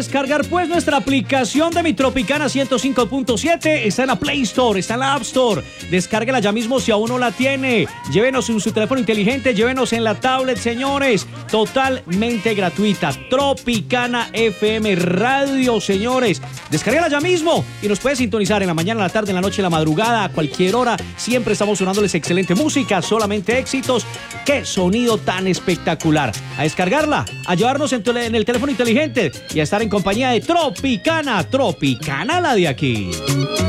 descargar pues nuestra aplicación de Mi Tropicana 105.7. Está en la Play Store, está en la App Store. Descárguela ya mismo si aún no la tiene. Llévenos en su teléfono inteligente, llévenos en la tablet, señores. Totalmente gratuita. Tropicana FM Radio, señores. Descárguela ya mismo y nos puede sintonizar en la mañana, en la tarde, en la noche, en la madrugada, a cualquier hora. Siempre estamos sonándoles excelente música, solamente éxitos. ¡Qué sonido tan espectacular! A descargarla, a llevarnos en el teléfono inteligente y a estar en compañía de Tropicana, la de aquí.